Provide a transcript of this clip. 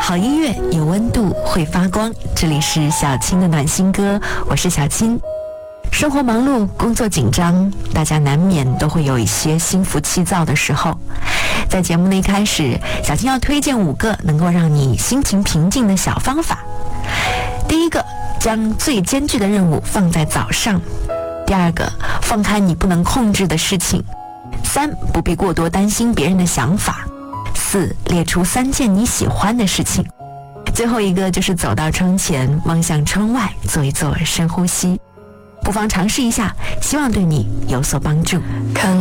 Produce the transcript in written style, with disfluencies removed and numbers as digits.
好音乐有温度，会发光。这里是小青的暖心歌，我是小青。生活忙碌，工作紧张，大家难免都会有一些心浮气躁的时候。在节目的一开始，小青要推荐5个能够让你心情平静的小方法。第一个，将最艰巨的任务放在早上。第二个，放开你不能控制的事情。3，不必过多担心别人的想法。4，列出3件你喜欢的事情。最后一个就是走到窗前，望向窗外，做一做深呼吸。不妨尝试一下，希望对你有所帮助。 看